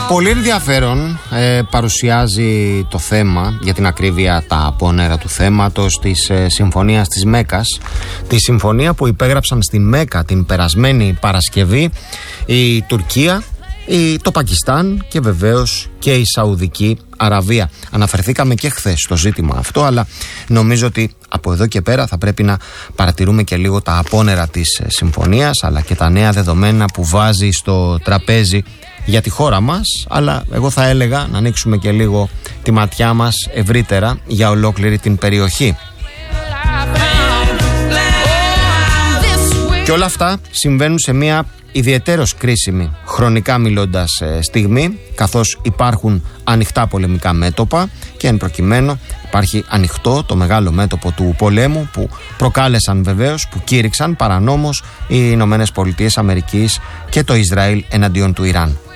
Πολύ ενδιαφέρον παρουσιάζει το θέμα, για την ακρίβεια τα απόνερα του θέματος της συμφωνίας της Μέκας. Τη συμφωνία που υπέγραψαν στην Μέκα την περασμένη Παρασκευή η Τουρκία, το Πακιστάν και βεβαίως και η Σαουδική Αραβία. Αναφερθήκαμε και χθες στο ζήτημα αυτό, αλλά νομίζω ότι από εδώ και πέρα θα πρέπει να παρατηρούμε και λίγο τα απόνερα της συμφωνίας, αλλά και τα νέα δεδομένα που βάζει στο τραπέζι για τη χώρα μας, αλλά εγώ θα έλεγα να ανοίξουμε και λίγο τη ματιά μας ευρύτερα για ολόκληρη την περιοχή. Και όλα αυτά συμβαίνουν σε μια ιδιαιτέρως κρίσιμη, χρονικά μιλώντας, στιγμή, καθώς υπάρχουν ανοιχτά πολεμικά μέτωπα και εν προκειμένου υπάρχει ανοιχτό το μεγάλο μέτωπο του πολέμου που προκάλεσαν βεβαίως, που κήρυξαν παρανόμως οι Ηνωμένες Πολιτείες Αμερικής και το Ισραήλ εναντίον του Ιράν.